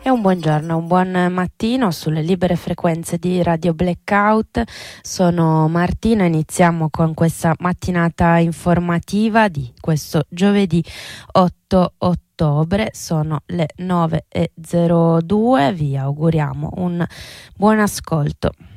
E un buongiorno, un buon mattino sulle libere frequenze di Radio Blackout. Sono Martina, iniziamo con questa mattinata informativa di questo giovedì 8 ottobre. Sono le 9:02, vi auguriamo un buon ascolto.